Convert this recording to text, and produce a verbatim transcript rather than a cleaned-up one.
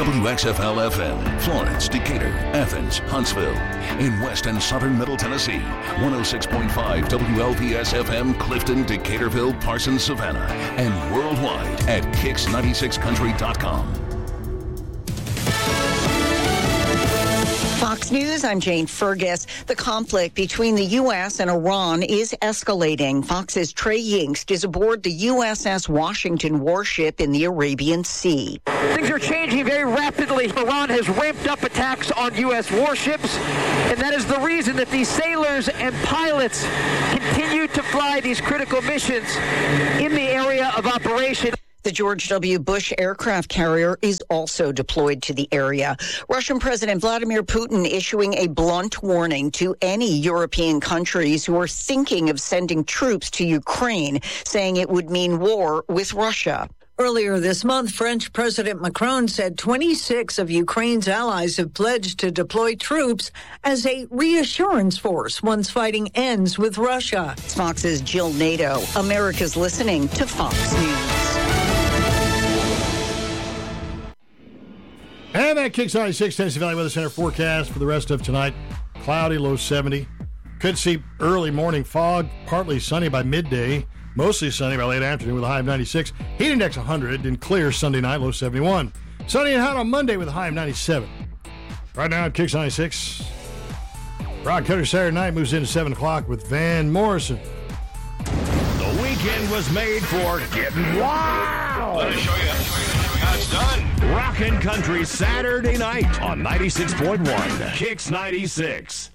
W X F L F M, Florence, Decatur, Athens, Huntsville. In West and Southern Middle Tennessee, one oh six point five W L P S F M, Clifton, Decaturville, Parsons, Savannah. And worldwide at kicks ninety-six country dot com. Fox News, I'm Jane Fergus. The conflict between the U S and Iran is escalating. Fox's Trey Yingst is aboard the U S S Washington warship in the Arabian Sea. Things are changing very rapidly. Iran has ramped up attacks on U S warships, and that is the reason that these sailors and pilots continue to fly these critical missions in the area of operation. The George W. Bush aircraft carrier is also deployed to the area. Russian President Vladimir Putin issuing a blunt warning to any European countries who are thinking of sending troops to Ukraine, saying it would mean war with Russia. Earlier this month, French President Macron said twenty-six of Ukraine's allies have pledged to deploy troops as a reassurance force once fighting ends with Russia. Fox's Jill Nato. America's listening to Fox News. And that kicks ninety-six Tennessee Valley Weather Center forecast for the rest of tonight. Cloudy, low seventy. Could see early morning fog, partly sunny by midday. Mostly sunny by late afternoon with a high of ninety-six. Heat index one hundred and clear Sunday night, low seventy-one. Sunny and hot on Monday with a high of ninety-seven. Right now it kicks ninety-six. Rod Cutter Saturday night moves into seven o'clock with Van Morrison. The weekend was made for getting wild. Let us show you how it's done. Rockin' Country Saturday night on ninety-six point one. Kicks ninety-six.